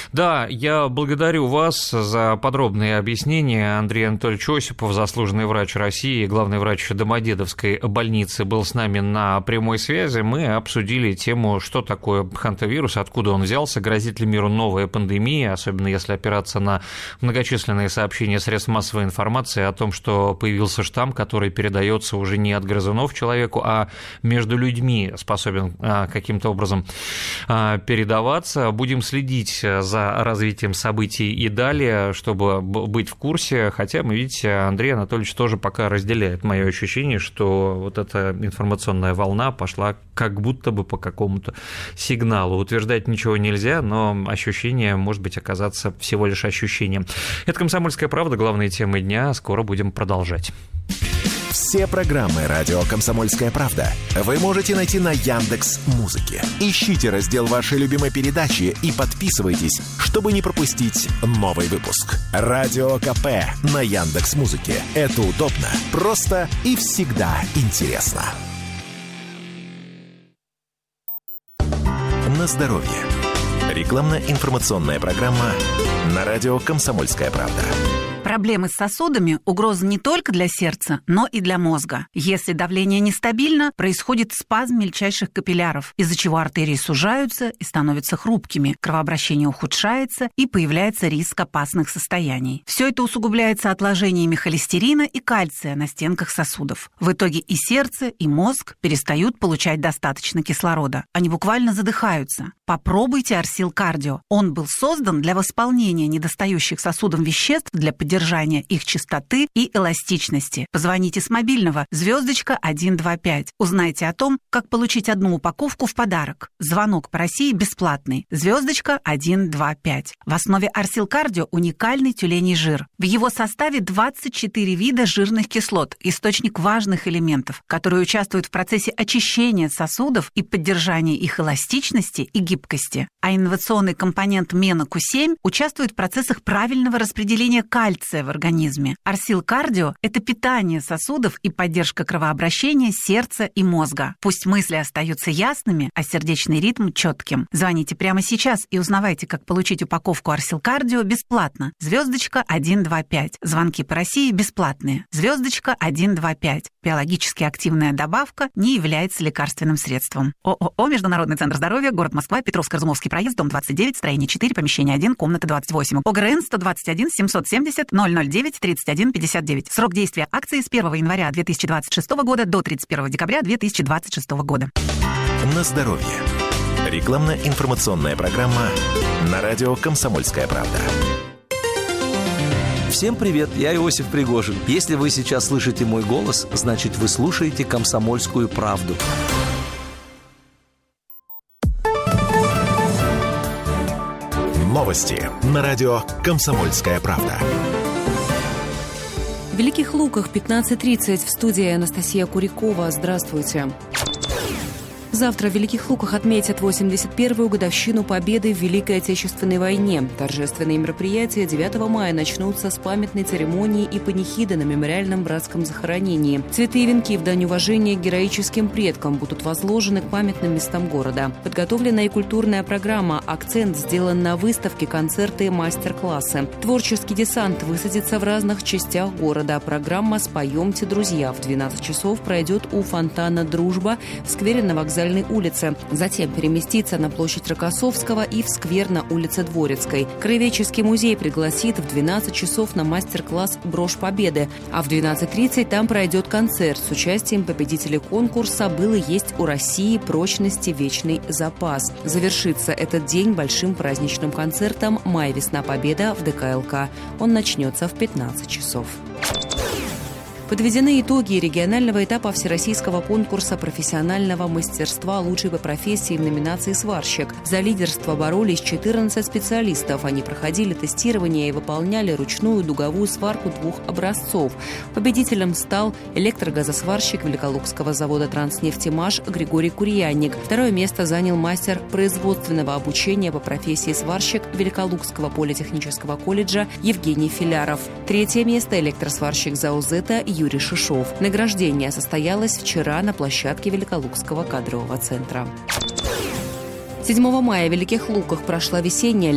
Да, я благодарю вас за подробные объяснения. Андрей Анатольевич Осипов, заслуженный врач России, главный врач Домодедовской больницы, был с нами на прямой связи. Мы обсудили тему, что такое хантавирус, откуда он взялся, грозит ли миру новая пандемия, особенно если опираться на многочисленные сообщения средств массовой информации о том, что появился штамм, который передается уже не от грызунов человеку, а между людьми способен каким-то образом передаваться. Будем следить за развитием событий и далее, чтобы быть в курсе, хотя, мы видите, Андрей Анатольевич тоже пока разделяет мое ощущение, что вот эта информационная волна пошла как будто бы по какому-то сигналу. Утверждать ничего нельзя, но ощущение может быть оказаться всего лишь ощущением. Это «Комсомольская правда», главные темы дня, скоро будем продолжать. Все программы «Радио Комсомольская правда» вы можете найти на Яндекс.Музыке. Ищите раздел вашей любимой передачи и подписывайтесь, чтобы не пропустить новый выпуск. Радио КП на Яндекс.Музыке. Это удобно, просто и всегда интересно. На здоровье. Рекламно-информационная программа на радио «Комсомольская правда». Проблемы с сосудами – угроза не только для сердца, но и для мозга. Если давление нестабильно, происходит спазм мельчайших капилляров, из-за чего артерии сужаются и становятся хрупкими, кровообращение ухудшается и появляется риск опасных состояний. Все это усугубляется отложениями холестерина и кальция на стенках сосудов. В итоге и сердце, и мозг перестают получать достаточно кислорода. Они буквально задыхаются. Попробуйте Арсил Кардио. Он был создан для восполнения недостающих сосудам веществ для поддержания их чистоты и эластичности. Позвоните с мобильного *125. Узнайте о том, как получить одну упаковку в подарок. Звонок по России бесплатный. *125. В основе Арсил Кардио уникальный тюленей жир. В его составе 24 вида жирных кислот, источник важных элементов, которые участвуют в процессе очищения сосудов и поддержания их эластичности и гибкости. А инновационный компонент МЕНА-Q7 участвует в процессах правильного распределения кальция в организме. Арсил Кардио – это питание сосудов и поддержка кровообращения сердца и мозга. Пусть мысли остаются ясными, а сердечный ритм четким. Звоните прямо сейчас и узнавайте, как получить упаковку Арсил Кардио бесплатно. *125. Звонки по России бесплатные. *125. Биологически активная добавка не является лекарственным средством. ООО «Международный центр здоровья», город Москва, Петровско-Разумовский проезд, дом 29, строение 4, помещение 1, комната 28. ОГРН 121 770 009 31 59. Срок действия акции с 1 января 2026 года до 31 декабря 2026 года. На здоровье. Рекламно-информационная программа на радио «Комсомольская правда». Всем привет, я Иосиф Пригожин. Если вы сейчас слышите мой голос, значит, вы слушаете «Комсомольскую правду». Новости на радио «Комсомольская правда». В Великих Луках 15:30 в студии Анастасия Курякова. Здравствуйте. Завтра в Великих Луках отметят 81-ю годовщину победы в Великой Отечественной войне. Торжественные мероприятия 9 мая начнутся с памятной церемонии и панихиды на мемориальном братском захоронении. Цветы и венки в дань уважения к героическим предкам будут возложены к памятным местам города. Подготовлена и культурная программа. Акцент сделан на выставке, концерты и мастер-классы. Творческий десант высадится в разных частях города. Программа «Споемте, друзья» в 12 часов пройдет у фонтана «Дружба» в сквере на Вокзальной улице. Затем переместится на площадь Рокоссовского и в сквер на улице Дворецкой. Краеведческий музей пригласит в 12 часов на мастер-класс «Брошь Победы», а в 12:30 там пройдет концерт с участием победителей конкурса «Был и есть у России прочности вечный запас». Завершится этот день большим праздничным концертом «Май-весна Победа» в ДК ЛК. Он начнется в 15 часов. Подведены итоги регионального этапа всероссийского конкурса профессионального мастерства «Лучший по профессии» в номинации «Сварщик». За лидерство боролись 14 специалистов. Они проходили тестирование и выполняли ручную дуговую сварку 2 образцов. Победителем стал электрогазосварщик Великолукского завода «Транснефтемаш» Григорий Курьянник. Второе место занял мастер производственного обучения по профессии сварщик Великолукского политехнического колледжа Евгений Филяров. Третье место – электросварщик ЗАОЗЭТа Юрий Шишов. Награждение состоялось вчера на площадке Великолукского кадрового центра. 7 мая в Великих Луках прошла весенняя